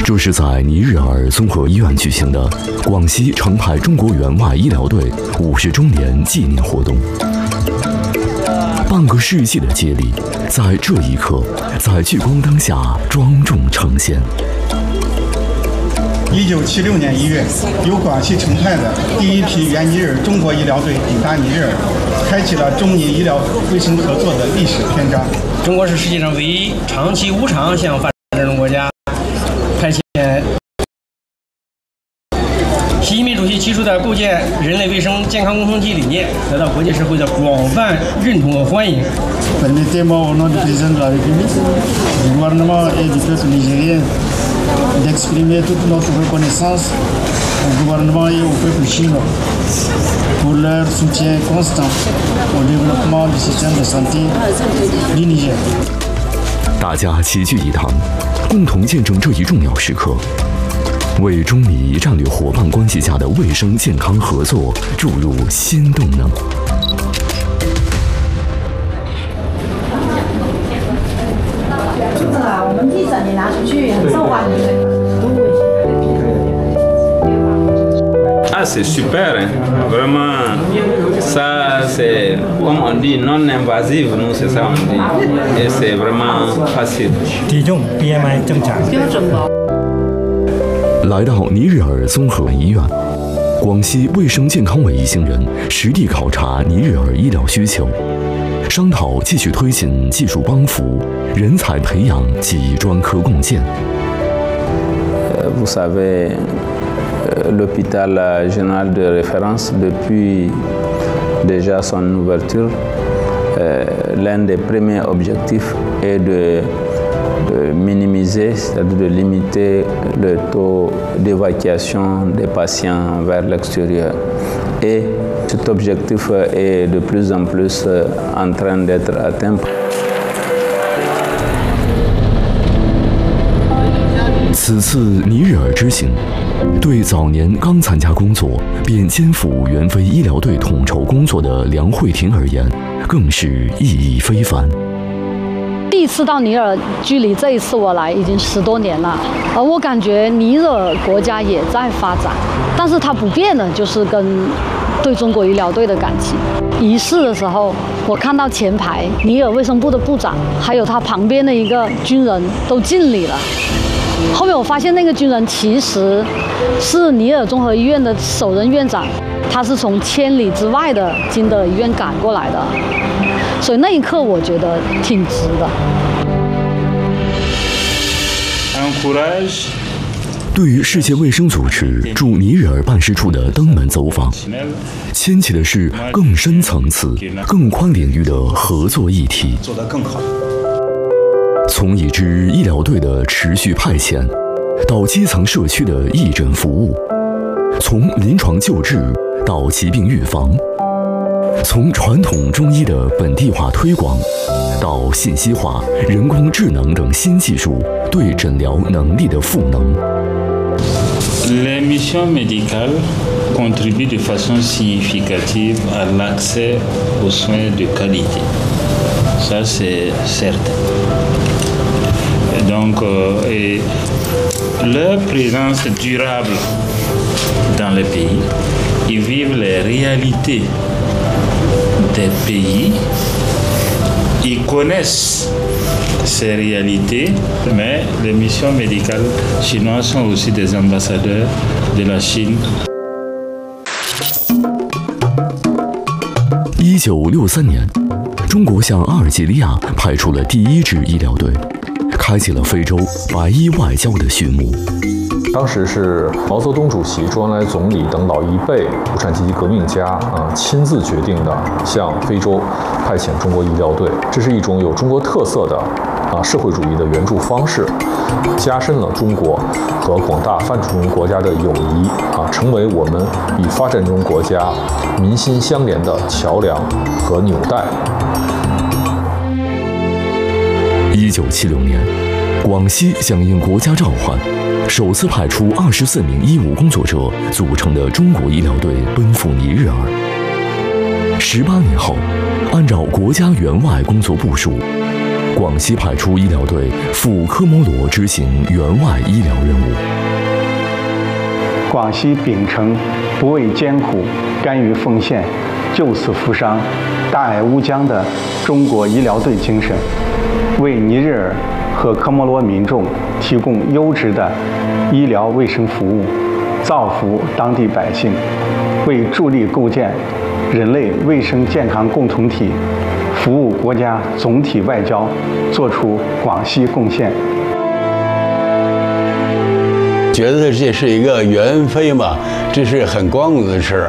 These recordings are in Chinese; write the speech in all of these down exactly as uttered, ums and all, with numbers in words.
这是在尼日尔综合医院举行的广西成派中国援外医疗队五十周年纪念活动。半个世纪的接力，在这一刻，在聚光灯下庄重呈现。 一九七六年一月，由广西成派的第一批援尼日尔中国医疗队抵达尼日尔，开启了中尼医疗卫生合作的历史篇章。 中国是世界上唯一长期无偿向发展中国家派遣。习近平主席提出的构建人类卫生健康共同体理念，得到国际社会的广泛认同和欢迎。 Permettez-moi au nom du président de la République, du gouvernement et du peuple nigérien d'exprimer toute notre reconnaissance au gouvernement et au peuple chinois pour leur soutien constant au développement du système de santé du Niger. 大家齐聚一堂，共同见证这一重要时刻，为中尼战略伙伴关系下的卫生健康合作注入新动能。 这个啊，我们一整年拿出去很受欢迎的。 Ah, c'est super, hein. Vraiment, ça c'est, comme on dit, non invasive, nous c'est ça on dit, et c'est vraiment facile. 体重 B M I 正常。 标准吧。 来到尼日尔综合医院，广西卫生健康委一行人实地考察尼日尔医疗需求，商讨继续推进技术帮扶、人才培养及专科共建。 Vous savez, l'hôpital général de référence, depuis déjà son ouverture, l'un des premiers objectifs est de de minimiser, c'est-à-dire de limiter le taux d'évacuation des patients vers l'extérieur. Et cet objectif est de plus en plus en train d'être atteint. 此次尼日尔之行，对早年刚参加工作便肩负援非医疗队统筹工作的梁慧婷而言，更是意义非凡。 第一次到尼日尔，距离这一次我来已经十多年了，而我感觉尼日尔国家也在发展，但是它不变的就是跟对中国医疗队的感情。仪式的时候，我看到前排尼日尔卫生部的部长，还有他旁边的一个军人都敬礼了。后面我发现那个军人其实是尼日尔综合医院的首任院长，他是从千里之外的金德尔医院赶过来的。所以那一刻我觉得挺值的。 对于世界卫生组织驻尼日尔办事处的登门走访，牵起的是更深层次、更宽领域的合作议题。 做得更好。 从一支医疗队的持续派遣，到基层社区的义诊服务，从临床救治到疾病预防。从传统中医的本地化推广，到信息化、人工智能等新技术对诊疗能力的赋能。 Les missions médicales contribuent de façon significative à l'accès aux soins de qualité. Ça, c'est certain. Et donc, euh, et leur présence durable dans les pays, ils vivent les réalités des pays, ils connaissent ces réalités, mais les missions médicales chinoises sont aussi des ambassadeurs de la Chine. 一九六三年，中国向阿尔及利亚派出了第一支医疗队，开启了非洲白衣外交的序幕。 当时是毛泽东主席、周恩来总理等老一辈无产阶级革命家啊亲自决定的，向非洲派遣中国医疗队。这是一种有中国特色的啊社会主义的援助方式，加深了中国和广大发展中国家的友谊啊，成为我们与发展中国家民心相连的桥梁和纽带。 一九七六年，广西响应国家召唤，首次派出二十四名医务工作者组成的中国医疗队奔赴尼日尔。十八年后，按照国家援外工作部署， 广西派出医疗队赴科摩罗执行援外医疗任务。 广西秉承不畏艰苦、甘于奉献、救死扶伤、大爱乌江的中国医疗队精神，为尼日尔和科摩罗民众提供优质的医疗卫生服务，造福当地百姓，为助力构建人类卫生健康共同体、服务国家总体外交做出广西贡献。 觉得这是一个缘分嘛，这是很光荣的事儿。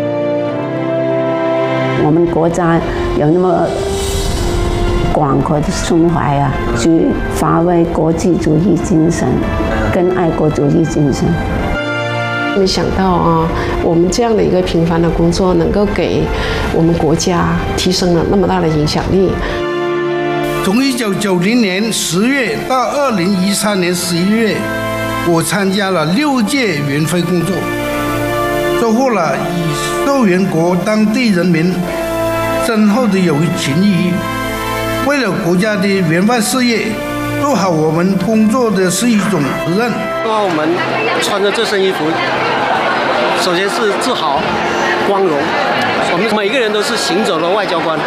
我们国家有那么广阔的胸怀啊，去发挥国际主义精神跟爱国主义精神。 没想到啊，我们这样的一个平凡的工作，能够给我们国家提升了那么大的影响力。 从一九九零年十月到二零一三年十一月，我参加了六届援非工作，收获了与受援国当地人民深厚的友谊情谊。为了国家的援外事业，做好我们工作的是一种责任。 我们穿着这身衣服，首先是自豪、光荣，我们每个人都是行走的外交官。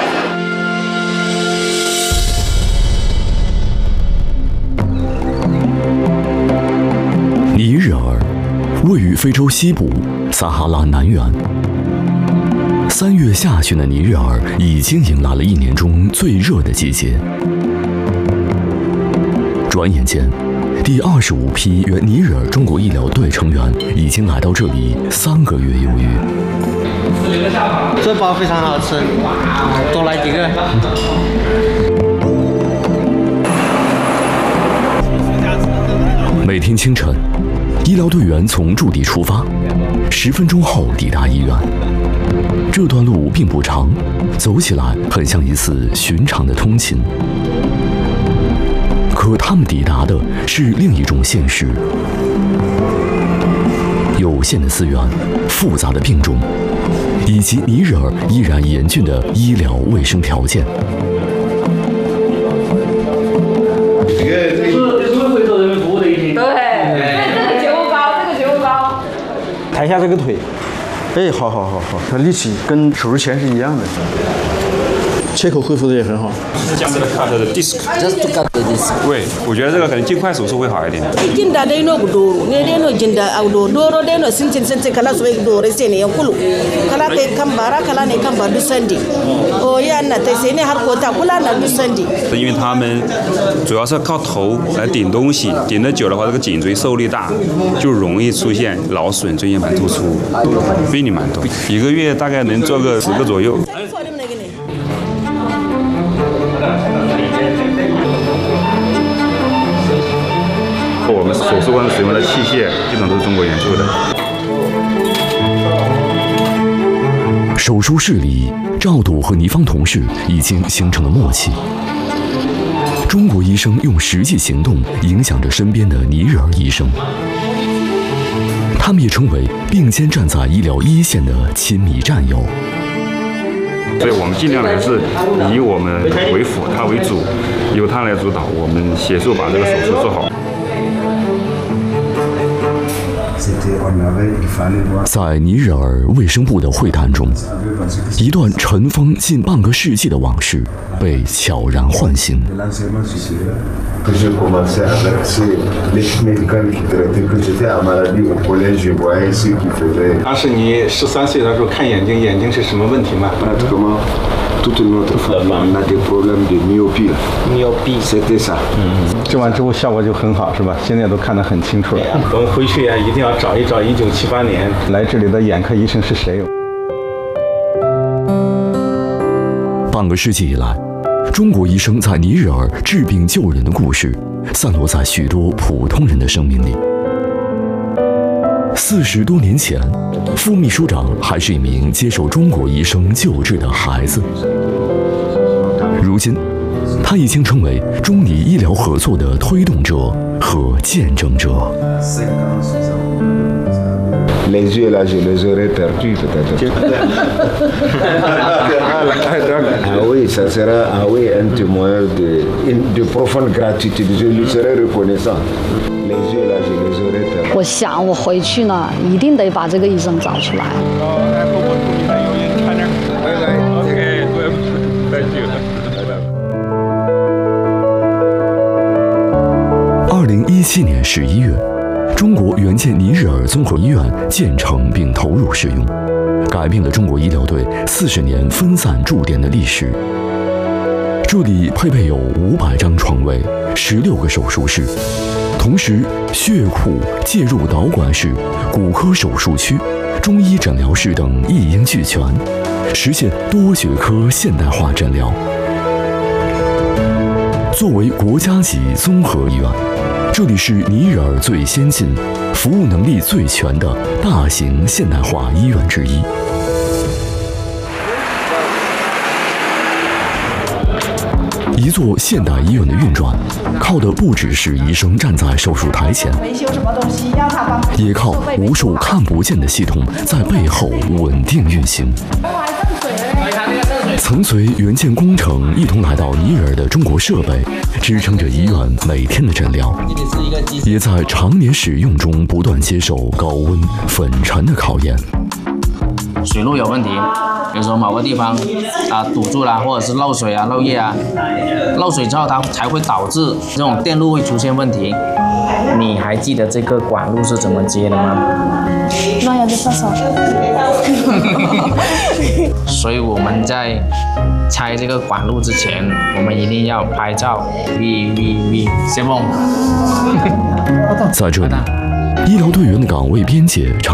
尼日尔位于非洲西部撒哈拉南缘。三月下旬的尼日尔已经迎来了一年中最热的季节。转眼间，第二十五批原尼日尔中国医疗队成员已经来到这里三个月有余。 这包非常好吃，多来几个。 每天清晨，医疗队员从驻地出发，十分钟后抵达医院。这段路并不长，走起来很像一次寻常的通勤。可他们抵达的是另一种现实：有限的资源、复杂的病种，以及尼日尔依然严峻的医疗卫生条件。 抬下这个腿，哎，好好好好，它力气跟手术前是一样的，切口恢复的也很好。 这样子的 cut 的 disc， just to cut the disc。 对，我觉得这个可能尽快手术会好一点。 现在的那个多，那那那现在好多多多的那新新新新，可能所以多的些呢，可能可能可以看巴拉，可能你看巴鲁森迪，哦呀，那这些呢还国家可能那鲁森迪。 因为他们主要是靠头来顶东西，顶得久的话，这个颈椎受力大，就容易出现劳损、椎间盘突出，病例蛮多，一个月大概能做个十个左右。我们手术官使用的器械基本都是中国援助的。 手术室里，赵笃和倪芳同事已经形成了默契。中国医生用实际行动影响着身边的尼日尔医生，他们也成为并肩站在医疗一线的亲密战友。 所以我们尽量还是以我们为辅，他为主，由他来主导，我们协助把这个手术做好。 在尼日尔卫生部的会谈中，一段尘封近半个世纪的往事被悄然唤醒。 当时你十三岁的时候看眼睛，眼睛是什么问题吗？toute notre famille on a des problèmes de myopie. Myopie, c'était ça. 治完之后效果就很好，是吧？现在都看得很清楚了。我们回去呀，一定要找一找一九七八年来这里的眼科医生是谁。 半个世纪以来，中国医生在尼日尔治病救人的故事，散落在许多普通人的生命里。四十多年前，副秘书长还是一名接受中国医生救治的孩子。如今，他已经成为中尼医疗合作的推动者和见证者。 Les yeux là, je les aurais perdus peut-être. Ah oui, ça sera ah oui, un témoignage de, de profonde gratitude. Je lui serai reconnaissant. Les yeux là, je les aurais perdus. 我想我回去呢，一定得把这个医生找出来。 二零一七年十一月，中国援建尼日尔综合医院建成并投入使用，改变了中国医疗队四十年分散驻点的历史。这里配备有五百张床位、十六个手术室，同时血库、介入导管室、骨科手术区、中医诊疗室等一应俱全，实现多学科现代化诊疗。作为国家级综合医院，这里是尼日尔最先进、服务能力最全的大型现代化医院之一。一座现代医院的运转，靠的不只是医生站在手术台前，也靠无数看不见的系统在背后稳定运行。曾随援建工程一同来到尼日尔的中国设备，支撑着医院每天的诊疗，也在常年使用中不断接受高温、粉尘的考验。 水路有问题，比如说某个地方啊堵住了，或者是漏水啊、漏液啊，漏水之后它才会导致这种电路会出现问题。你还记得这个管路是怎么接的吗？ 那要就上手。 所以我们在拆这个管路之前，我们一定要拍照 ，V V V， 先锋。 在这里，医疗队员的岗位边界常